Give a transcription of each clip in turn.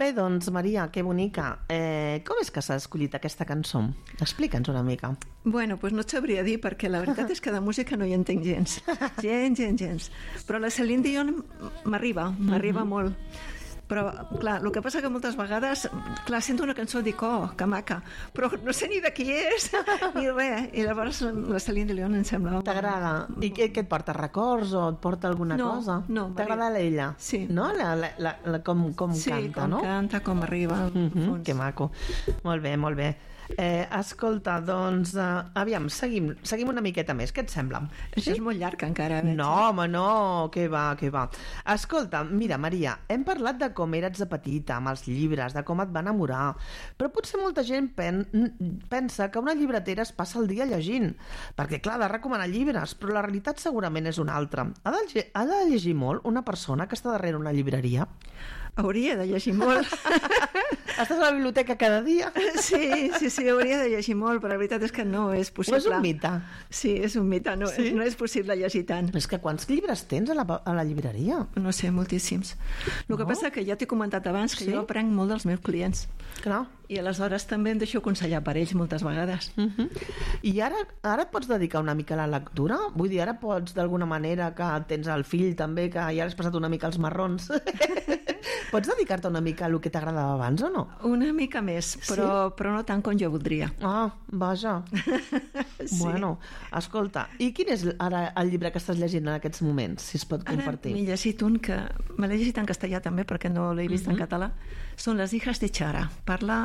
bé, doncs, Maria, que bonica. Com és que s'ha escollit aquesta cançó? Explica'ns una mica. Bueno, doncs no et sabria dir, perquè la veritat és que de música no hi entenc gens. Gens. Però la Celine Dion m'arriba molt. Però, clar, el que passa que moltes vegades, clar, sento una cançó i dic, oh, que maca, però no sé ni de qui és, ni res. I llavors la Celine Dion em sembla... T'agrada? I què et porta? Records o et porta alguna cosa? No. T'agrada l'ella? Sí. No? Com canta, no? Sí, com canta, com arriba. Que maco. Molt bé. Escolta, doncs, aviam, seguim una miqueta més. Què et sembla? Això és molt llarg encara. No, home, no, què va. Escolta, mira, Maria, hem parlat de com eres de petita, amb els llibres, de com et va enamorar, però potser molta gent pensa que una llibretera es passa el dia llegint, perquè, clar, ha de recomanar llibres, però la realitat segurament és una altra. Ha de llegir molt una persona que està darrere una llibreria? Hauria de llegir molt. Estàs a la biblioteca cada dia? Sí, hauria de llegir molt, però la veritat és que no és possible. O és un mite? Sí, és un mite, no és possible llegir tant. És que quants llibres tens a la llibreria? No sé, moltíssims. El que passa que ja t'he comentat abans que jo aprenc molt dels meus clients. Clar. I aleshores també em deixo aconsellar per ells moltes vegades. I ara et pots dedicar una mica a la lectura? Vull dir, ara pots d'alguna manera, que tens el fill també, que ja has passat una mica els marrons, pots dedicar-te una mica a el que t'agradava abans o no? Una mica més, però no tant com jo voldria. Ah, vaja. Sí. Bueno, escolta, i quin és ara el llibre que estàs llegint en aquests moments, si es pot compartir? Ara m'he llegit un que me l'he llegit en castellà també, perquè no l'he vist en català. Són Les hijas de Chara. Parla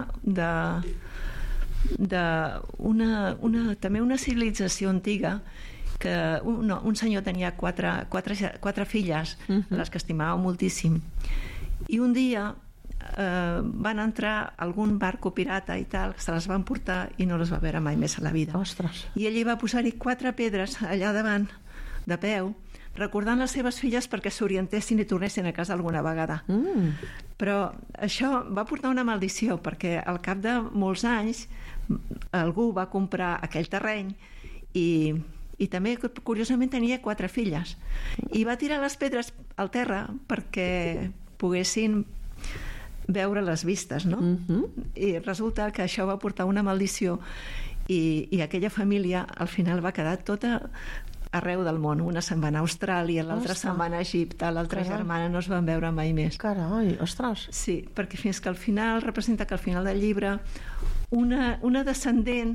també una civilització antiga que un senyor tenia quatre filles, les que estimava moltíssim, i un dia van entrar algun barco pirata i tal, se les van portar i no les va veure mai més a la vida. Ostres. I ell hi va posar-hi 4 pedres allà davant, de peu, recordant les seves filles perquè s'orientessin i tornessin a casa alguna vegada. Però això va portar una maldició, perquè al cap de molts anys algú va comprar aquell terreny i també, curiosament, tenia 4 filles. I va tirar les pedres al terra perquè poguessin veure les vistes, no? I resulta que això va portar una maldició i aquella família al final va quedar tota arreu del món. Una se'n va anar a Austràlia, l'altra se'n va anar a Egipte, l'altra germana no es van veure mai més. Carai, ostres. Sí, perquè fins que al final representa que al final del llibre una descendent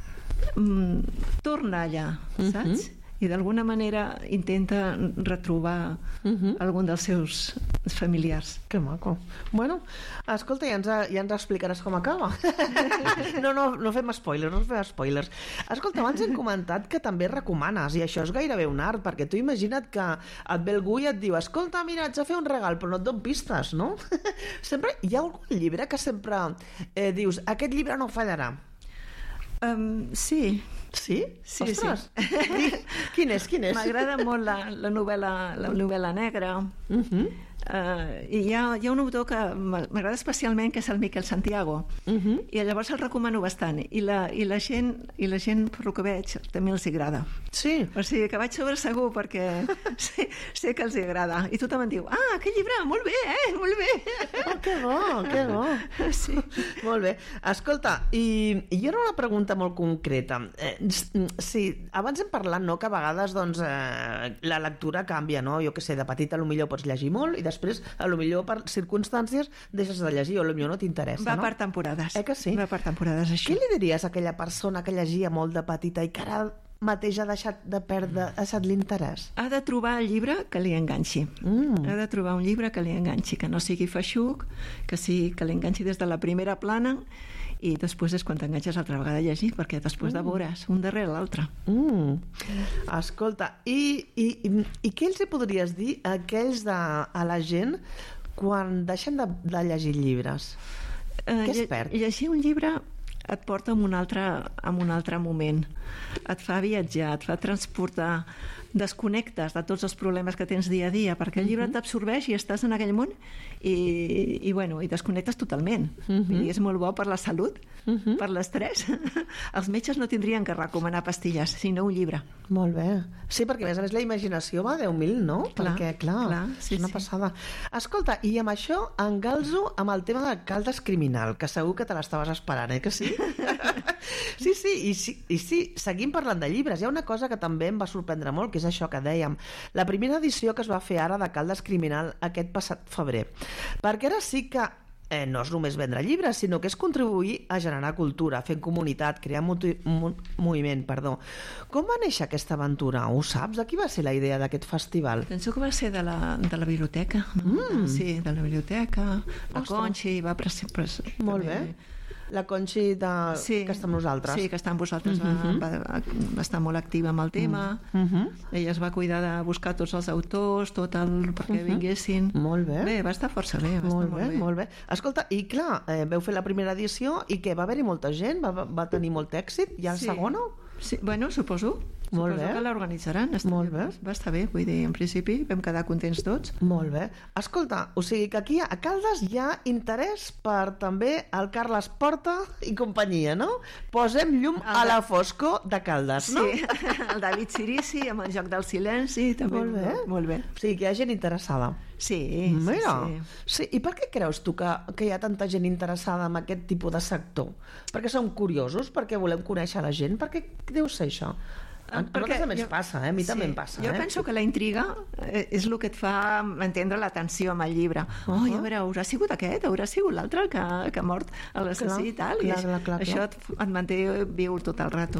torna allà, saps? I d'alguna manera intenta retrobar algun dels seus familiars. Que maco. Bueno, escolta, ja ens explicaràs com acaba. No fem spoilers. Escolta, abans hem comentat que també recomanes, i això és gairebé un art, perquè tu imagina't que et ve algú i et diu, escolta, mira, haig de fer un regal, però no et dono pistes, no? Sempre hi ha algun llibre que sempre dius, aquest llibre no fallarà. Sí. Sí? Ostres. Sí. Quin és? M'agrada molt la novel·la negra. I hi ha un autor que m'agrada especialment, que és el Miquel Santiago, i llavors el recomano bastant, i la gent per el que veig també els agrada. Sí. O sigui que vaig sobre segur, perquè sé que els agrada, i tothom em diu, aquest llibre, molt bé, molt bé. Que bo. Sí. Molt bé. Escolta, i jo era una pregunta molt concreta. Sí, abans hem parlat, no?, que a vegades doncs, la lectura canvia, no? Jo que sé, de petita potser pots llegir molt i després, potser per circumstàncies deixes de llegir o potser no t'interessa, no? Va per temporades. Que sí? Va per temporades, això. Què li diries a aquella persona que llegia molt de petita i que ara mateix ha deixat l'interès? Ha de trobar el llibre que li enganxi. Ha de trobar un llibre que li enganxi, que no sigui feixuc, que li enganxi des de la primera plana, i després és quan t'enganxes altra vegada a llegir, perquè després de veuràs un darrere l'altre. Escolta, i què els hi podries dir a la gent quan deixen de llegir llibres? Què es perd? Llegir un llibre et porta en un altre moment, et fa viatjar, et fa transportar desconnectes de tots els problemes que tens dia a dia, perquè el llibre t'absorbeix i estàs en aquell món i desconnectes totalment. I és molt bo per la salut, per l'estrès. Els metges no tindrien que recomanar pastilles, sinó un llibre. Molt bé. Sí, perquè a més la imaginació va a 10.000, no? Clar, perquè, clar, sí, és una passada. Escolta, i amb això engalzo amb el tema de Caldes Criminal, que segur que te l'estaves esperant, que sí? Sí, seguim parlant de llibres. Hi ha una cosa que també em va sorprendre molt, que és això que dèiem. La primera edició que es va fer ara de Caldes Criminal aquest passat febrer. Perquè ara sí que no és només vendre llibres, sinó que és contribuir a generar cultura, fent comunitat, crear moviment, perdó. Com va néixer aquesta aventura? Ho saps? De qui va ser la idea d'aquest festival? Penso que va ser de la biblioteca. Sí, de la biblioteca. La Conxi va... Molt bé. La Conxi que està amb nosaltres. Sí, que està amb vosaltres. Va estar molt activa amb el tema. Ella es va cuidar de buscar tots els autors, perquè vinguessin. Molt bé. Bé, va estar força bé. Molt bé. Escolta, i clar, veu fer la primera edició i que va haver-hi molta gent? Va tenir molt èxit? I el segon? Sí, bueno, suposo que l'organitzaran. Va estar bé, vull dir, en principi vam quedar contents tots. Molt bé. Escolta, o sigui que aquí a Caldes hi ha interès per també el Carles Porta i companyia, no? Posem llum a la foscor de Caldes, no? Sí, el David Cirici amb el Joc del Silenci també. Molt bé. O sigui que hi ha gent interessada. Sí. Mira. Sí. I per què creus tu que hi ha tanta gent interessada en aquest tipus de sector? Perquè som curiosos? Perquè volem conèixer la gent? Per què deu ser això? A nosaltres també ens passa, a mi també em passa. Jo penso que la intriga és el que et fa entendre l'atenció amb el llibre. A veure, haurà sigut aquest, haurà sigut l'altre que ha mort a l'assassí i tal. Això et manté viu tot el rato.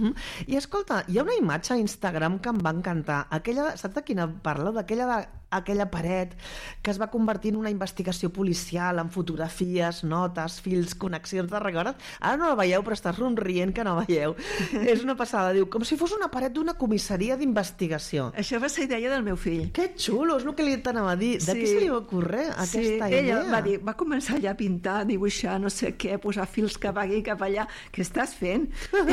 I escolta, hi ha una imatge a Instagram que em va encantar. Saps de quina parla? Aquella paret que es va convertir en una investigació policial amb fotografies, notes, fils, connexions de records. Ara no la veieu, però està somrient que no la veieu. És una passada. Diu, com si fos una paret d'una comissaria d'investigació. Això va ser idea del meu fill. Que xulo, és el que li t'anava a dir. De què se li va ocórrer aquesta idea? Ella va començar ja a pintar, dibuixar, no sé què, posar fils cap aquí, cap allà. Què estàs fent?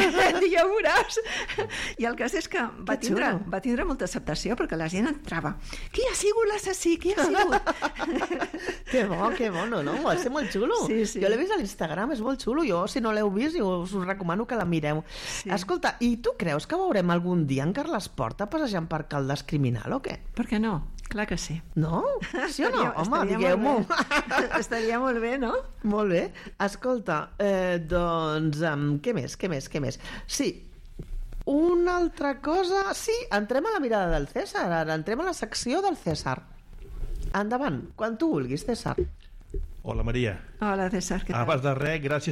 Ja ho veuràs. I el cas és que va tindre molta acceptació perquè la gent entrava. Qui ha sigut l'assassí? Qui ha sigut? Que bo, no? Va ser molt xulo. Sí. Jo l'he vist a l'Instagram, és molt xulo. Jo, si no l'heu vist, us recomano que la mireu. Escolta, i tu creus que veurem algun dia en Carles Porta passejant per Caldes Criminal o què? Per què no? Clar que sí. No? Sí o no? Home, digueu-m'ho. Estaria molt bé, no? Molt bé. Escolta, doncs, què més? Sí, una altra cosa... Sí, entrem a la mirada del César, ara entrem a la secció del César. Endavant, quan tu vulguis, César. Hola, Maria. Hola, César, què tal? Abans de res, gràcies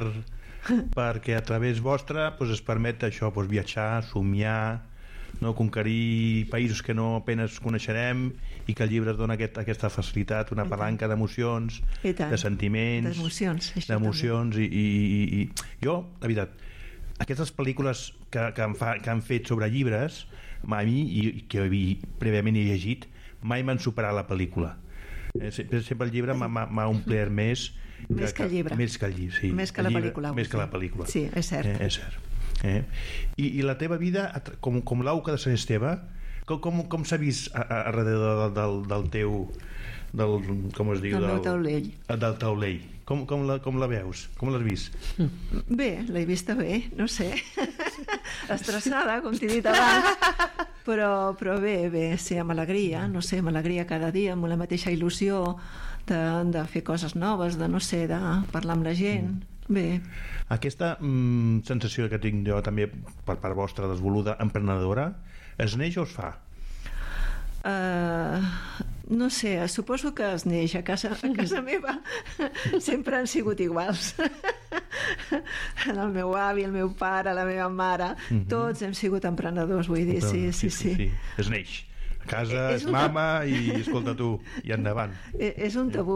perquè a través vostra es permet això, viatjar, somiar, no, conquerir països que no apenas coneixerem i que el llibre dona aquesta facilitat, una palanca d'emocions, de sentiments, d'emocions i jo, la veritat, aquestes pel·lícules que han fet sobre llibres, a mi, i que prèviament he llegit, mai m'han superat la pel·lícula. Sempre el llibre m'ha omplert més que el llibre. Més que el llibre, sí. Més que la pel·lícula. Més que la pel·lícula. Sí, és cert. És cert. I la teva vida, com l'auca de Sant Esteve, com s'ha vist darrere del teu... com es diu? Del meu taulell. Del taulell. Com la veus? Com l'has vist? Bé, l'he vista bé, no sé. Estressada, com t'he dit abans, però bé, sí, amb alegria, no sé, amb alegria cada dia, amb la mateixa il·lusió de fer coses noves, de no sé, de parlar amb la gent. Bé. Aquesta sensació que tinc jo també per part vostra, desvoluda, emprenedora, es neix o es fa? No sé, suposo que es neix a casa meva sempre han sigut iguals. El meu avi, el meu pare, la meva mare, tots hem sigut emprenedors, vull dir, sí. Es neix a casa, és mama i escolta tu, i endavant. És un tabú.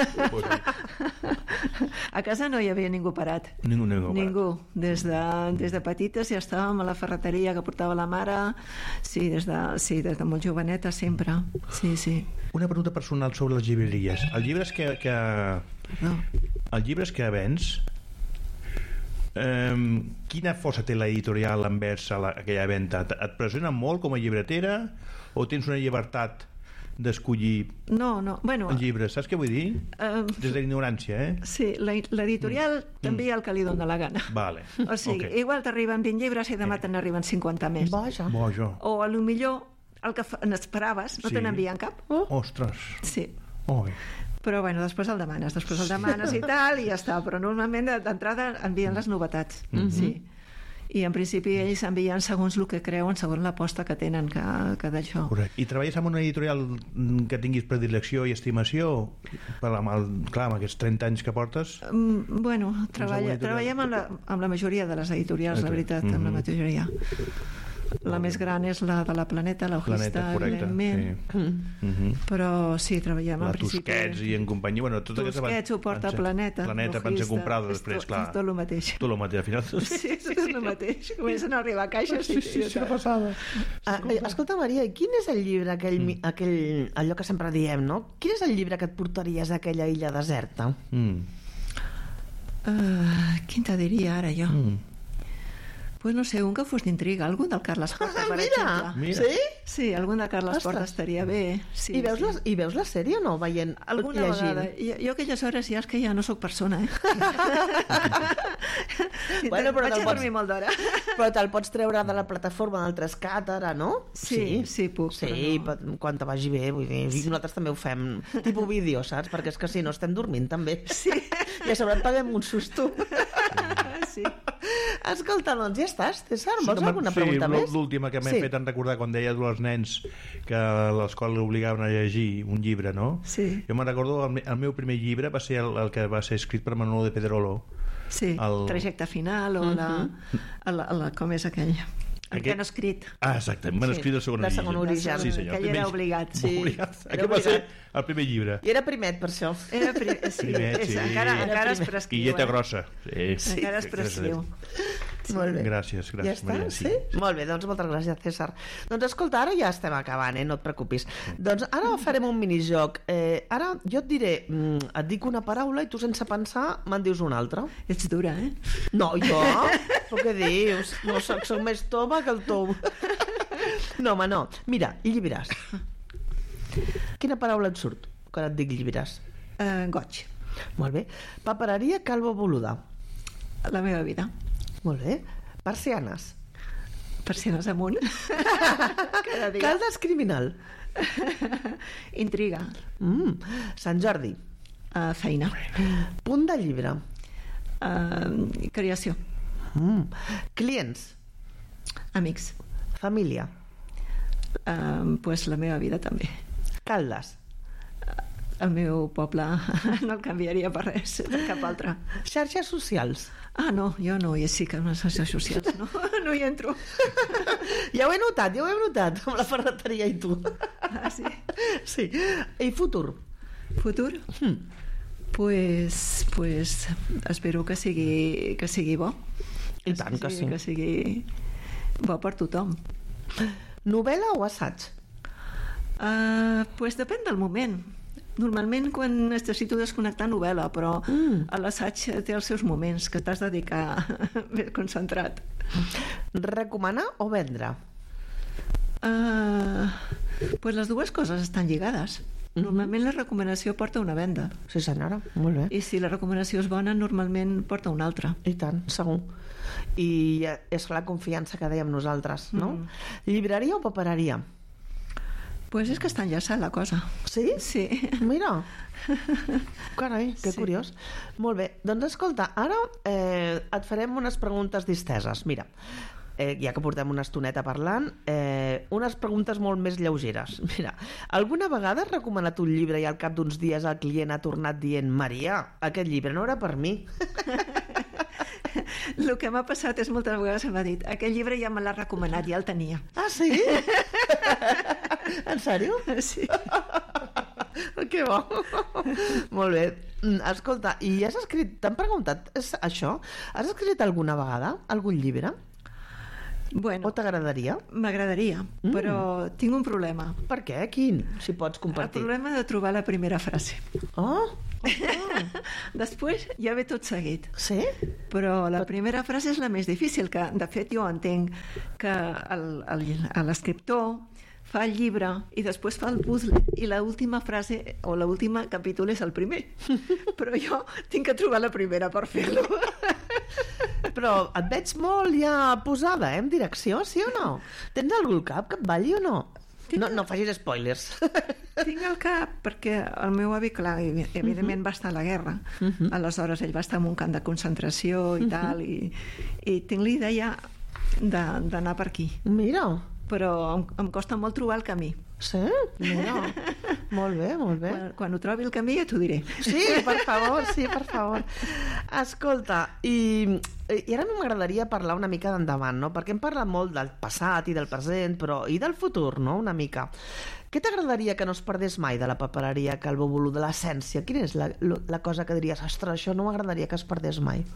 A casa no hi havia ningú parat. Ningú. Des de petites ja estàvem a la ferreteria que portava la mare, des de molt joveneta sempre. Sí. Una pregunta personal sobre les llibreries. Els llibres que vens, Quina força té l'editorial envers aquella venda? Et pressiona molt com a llibretera o tens una llibertat d'escollir bueno, el llibre? Saps què vull dir? Des de la ignorància, Sí, l'editorial també hi ha el que li dona la gana. Vale. O sigui, igual t'arriben 20 llibres i demà te n'arriben 50 més. Vaja. O a lo millor el que n'esperaves no te n'envien cap. Ostres. Sí. Oi. Però bueno, després el demanes i tal, i ja està. Però normalment d'entrada envien les novetats. Sí. I en principi ells envien segons el que creuen, segons l'aposta que tenen que d'això. Correcte. I treballes amb una editorial que tinguis predilecció i estimació? Clar, amb aquests 30 anys que portes? Bueno, treballem amb la majoria de les editorials, la veritat, amb la majoria. La més gran és la de la Planeta, l'Augista, evidentment. Però sí, treballem en principi... La Tusquets i en companyia... Bueno, Tusquets ho porta Planeta. Planeta, pensa comprada després, clar. És tot el mateix. Tot el mateix, al final. Sí, és tot el mateix. Comencen a arribar caixes. Sí, que passada. Escolta, Maria, i quin és el llibre, allò que sempre diem, no? Quin és el llibre que et portaries a aquella illa deserta? Quin te diria ara, jo? Pues no sé, un que fos d'intriga, algun del Carles Porta, per exemple. Mira. Sí? Sí, algun del Carles Porta estaria bé. Sí, I veus la sèrie o no? Veient, alguna llegint? vegada. Jo aquelles hores ja és que ja no sóc persona, Bueno, però vaig a dormir molt d'hora. Però te'l pots treure de la plataforma del 3CAT ara, no? Sí, puc. Sí, quan te vagi bé, vull dir, nosaltres també ho fem tipus vídeo, saps? Perquè és que si no estem dormint també. Sí. I a sobre et paguem un susto. Sí. Escolta, doncs ja estàs, César, vols alguna pregunta més? Sí, l'última que m'he fet en recordar quan deia als nens que a l'escola l'obligaven a llegir un llibre, no? Sí. Jo me'n recordo, el meu primer llibre va ser el que va ser escrit per Manolo de Pedrolo. Sí, Trajecte final o com és aquell? El que no escrit. Exacte, manuscrit de segon origen. Sí, senyor. Que era obligat. Aquest va ser el primer llibre. I era primet, per això. Era primet, sí. Encara es prescriu. I lletra grossa. Encara es prescriu. Molt bé. Gràcies, ja està, Maria. Sí? Molt bé, doncs moltes gràcies, César. Doncs escolta, ara ja estem acabant, no et preocupis. Doncs ara farem un minijoc. Ara jo et diré, et dic una paraula i tu sense pensar me'n dius una altra. Ets dura, eh? No, jo? Però què dius? No, soc més tova que el tou. No, home, no. Mira, llibres. Quina paraula et surt quan et dic llibres? Goig. Molt bé. Papereria Calvo Boluda. La meva vida. Molt bé. Persianes. Persianes amunt. Caldes criminal. Intriga. Sant Jordi. Feina. Punt de llibre. Creació. Clients. Amics. Família. Pues la meva vida també. Caldes. El meu poble no el canviaria per res, per cap altre. Xarxes socials. No, jo no, i sí que en les xarxes socials no hi entro. Ja ho he notat, amb la ferreteria i tu. Sí? Sí. I futur? Futur? Pues espero que sigui bo. I tant que sí. Que sigui bo per tothom. Novel·la o assaig? Pues depèn del moment. Normalment quan necessito desconnectar novel·la, però l'assaig té els seus moments que t'has de dedicar ben concentrat. Recomanar o vendre? Pues les dues coses estan lligades. Normalment la recomanació porta una venda. Sí, senyora, molt bé. I si la recomanació és bona, normalment porta una altra. I tant, segur. I és la confiança que dèiem nosaltres, no? Llibreria o papereria? Pues és que està enllaçada la cosa. Sí? Sí. Mira. Carai, que curiós. Molt bé, doncs escolta, ara et farem unes preguntes disteses. Mira, ja que portem una estoneta parlant, unes preguntes molt més lleugeres. Mira, alguna vegada has recomanat un llibre i al cap d'uns dies el client ha tornat dient Maria, aquest llibre no era per mi? El que m'ha passat és moltes vegades m'ha dit aquell llibre ja me l'ha recomanat, ja el tenia. Ah, sí? En sèrio? Sí. Que bo. Molt bé. Escolta, i has escrit, t'han preguntat això? Has escrit alguna vegada algun llibre? Bueno, o t'agradaria? M'agradaria, però tinc un problema. Per què? Quin? Si pots compartir. El problema de trobar la primera frase. Oh, Després ja ve tot seguit. Sí? Però la primera frase és la més difícil, que de fet jo entenc que l'escriptor fa el llibre i després fa el puzzle i l'última frase o l'última capítol és el primer. Però jo tinc que trobar la primera per fer-lo. Però et veig molt ja posada, en direcció, sí o no? Tens algú al cap que et balli o no? No facis spoilers. Tinc al cap, perquè el meu avi, clar, evidentment va estar a la guerra. Aleshores ell va estar en un camp de concentració i tal, i tinc la idea d'anar per aquí. Mira. Però em costa molt trobar el camí. Sí? Mira. Molt bé, molt bé. Quan ho trobi el camí ja t'ho diré. Sí, per favor, sí, per favor. Escolta, i ara m'agradaria parlar una mica d'endavant, no? Perquè hem parlat molt del passat i del present, però i del futur, no? Una mica. Què t'agradaria que no es perdés mai de la papereria, Calvo Bolú, de l'essència? Quina és la cosa que diries, ostres, això no m'agradaria que es perdés mai?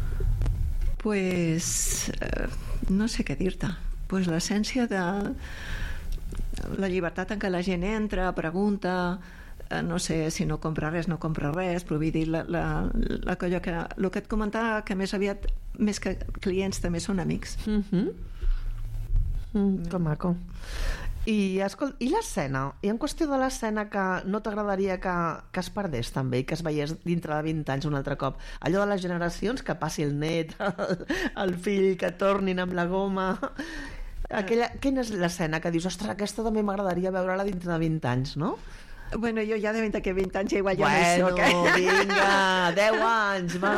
Pues no sé què dir-te. Pues l'essència de la llibertat en què la gent entra, pregunta, no sé, si no compra res, no compra res, però vull dir, el que et comentava, que més aviat, més que clients, també són amics. Que maco. I, escolta, i l'escena? I en qüestió de l'escena que no t'agradaria que es perdés també i que es veiés dintre de 20 anys un altre cop? Allò de les generacions, que passi el net, el fill, que tornin amb la goma... Quina és l'escena que dius, ostres, aquesta també m'agradaria veure-la dintre de 20 anys, no? Bueno, jo ja de 20 a 20 anys ja igual ja no hi soc. Vinga, 10 anys, va.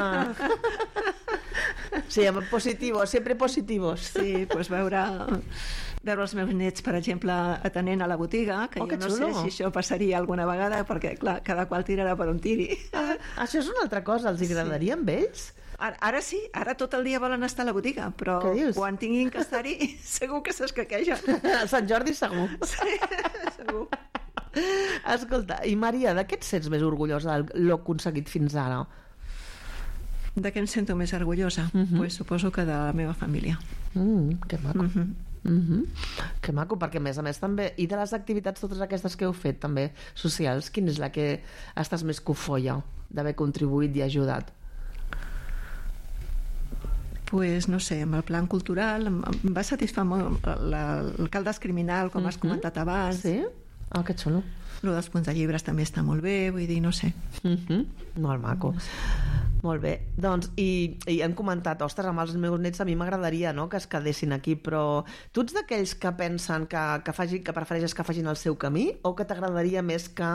Sí, positivos, sempre positivos. Sí, pues veure els meus nets, per exemple, atenent a la botiga, que jo no sé si això passaria alguna vegada, perquè, clar, cada qual tirarà per on tiri. Això és una altra cosa, els agradaria amb ells? Ara sí, ara tot el dia volen estar a la botiga, però quan tinguin que estar-hi segur que s'escaquegen. A Sant Jordi segur. Sí, segur. Escolta, i Maria, de què et sents més orgullosa del aconseguit fins ara? De què em sento més orgullosa? Pues suposo que de la meva família. Que maco. Que maco, perquè a més també, i de les activitats totes aquestes que heu fet també socials, quina és la que estàs més cofoia d'haver contribuït i ajudat? Pues no sé, amb el plan cultural em va satisfar molt el Caldes Criminal, com has comentat abans. Sí? Ah, que xulo. Lo dels punts de llibres també està molt bé, vull dir, no sé. Molt maco. Molt bé. Doncs, i hem comentat, ostres, amb els meus nets a mi m'agradaria, no?, que es quedessin aquí, però tu ets d'aquells que pensen que prefereixes que facin el seu camí, o que t'agradaria més que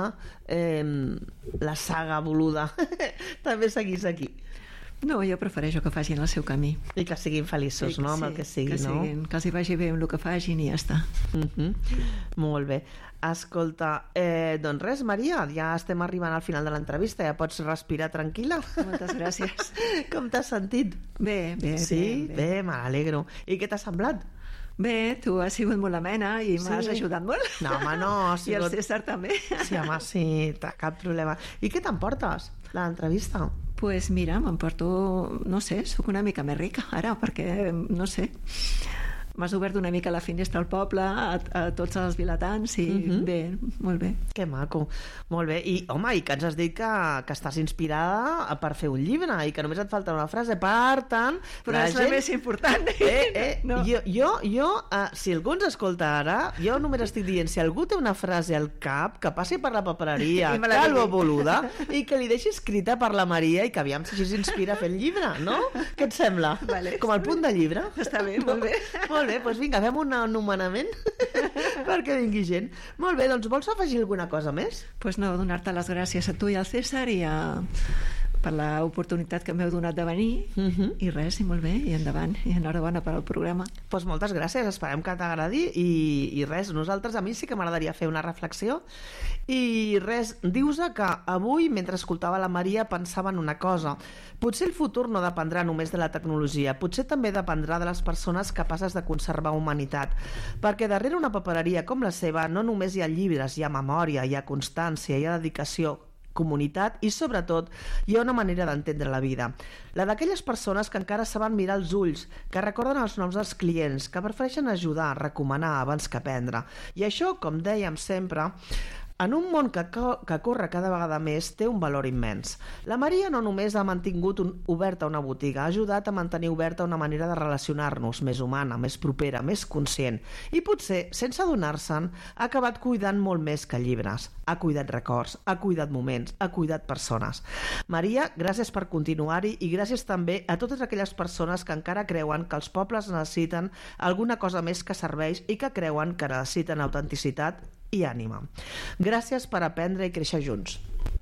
la saga Boluda també seguís aquí? No, jo prefereixo que facin el seu camí. I que siguin feliços, no?, amb el que sigui, no? Que els hi vagi bé amb el que facin i ja està. Molt bé. Escolta, doncs res, Maria, ja estem arribant al final de l'entrevista, ja pots respirar tranquil·la. Moltes gràcies. Com t'has sentit? Bé. Sí? Bé, me n'alegro. I què t'ha semblat? Bé, tu has sigut molt amena i m'has ajudat molt. No, home, no. I el César també. Sí, home, sí, cap problema. I què t'emportes, l'entrevista? Pues mira, m'emporto, no sé, sóc una mica més rica ara, perquè, no sé, m'has obert una mica la finestra al poble, a tots els vilatans, i bé, molt bé. Que maco, molt bé. I, home, i que ens has dit que estàs inspirada per fer un llibre i que només et falta una frase, per tant... Però és la més important. No. Jo, si algú ens escolta ara, jo només estic dient, si algú té una frase al cap, que passi per la papereria Calvo Boluda i que li deixi escrita per la Maria i que aviam si així s'inspira a fer el llibre, no? Què et sembla? Vale. Com el punt de llibre? Està bé, molt bé. Molt bé, doncs vinga, fem un anomenament perquè vingui gent. Molt bé, doncs vols afegir alguna cosa més? Doncs no, donar-te les gràcies a tu i al César i per l'oportunitat que m'heu donat de venir i res, i molt bé, i endavant, i enhorabona per al programa. Doncs moltes gràcies, esperem que t'agradi i res, a mi sí que m'agradaria fer una reflexió i res, dius que avui, mentre escoltava la Maria, pensava en una cosa. Potser el futur no dependrà només de la tecnologia, potser també dependrà de les persones capaces de conservar humanitat, perquè darrere una papereria com la seva no només hi ha llibres, hi ha memòria, hi ha constància, hi ha dedicació, comunitat i, sobretot, hi ha una manera d'entendre la vida. La d'aquelles persones que encara saben mirar els ulls, que recorden els noms dels clients, que prefereixen ajudar, recomanar abans que aprendre. I això, com dèiem sempre, En un món que corre cada vegada més, té un valor immens. La Maria no només ha mantingut oberta una botiga, ha ajudat a mantenir oberta una manera de relacionar-nos més humana, més propera, més conscient. I potser, sense adonar-se'n, ha acabat cuidant molt més que llibres. Ha cuidat records, ha cuidat moments, ha cuidat persones. Maria, gràcies per continuar-hi i gràcies també a totes aquelles persones que encara creuen que els pobles necessiten alguna cosa més que serveis i que creuen que necessiten autenticitat i ànima. Gràcies per aprendre i créixer junts.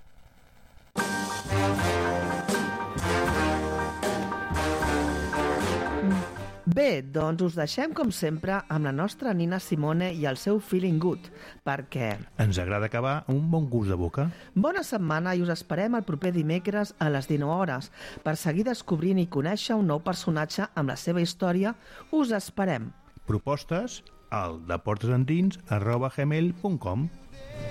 Bé, doncs us deixem com sempre amb la nostra Nina Simone i el seu Feeling Good, perquè ens agrada acabar amb un bon gust de boca. Bona setmana i us esperem el proper dimecres a les 19 hores per seguir descobrint i conèixer un nou personatge amb la seva història. Us esperem. Propostes al deportesendins@gmail.com.